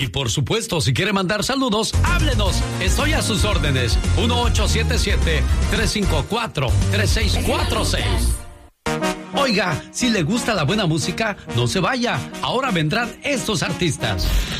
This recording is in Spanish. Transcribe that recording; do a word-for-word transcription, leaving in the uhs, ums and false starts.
Y por supuesto, si quiere mandar saludos, háblenos. Estoy a sus órdenes. uno ocho siete siete, tres cinco cuatro, tres seis cuatro seis. Oiga, si le gusta la buena música, no se vaya. Ahora vendrán estos artistas.